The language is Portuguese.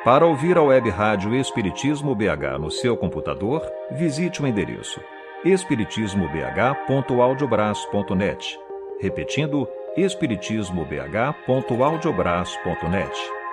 Para ouvir a Web Rádio Espiritismo BH no seu computador, visite o endereço espiritismobh.audiobraço.net. Repetindo, espiritismobh.audiobraço.net.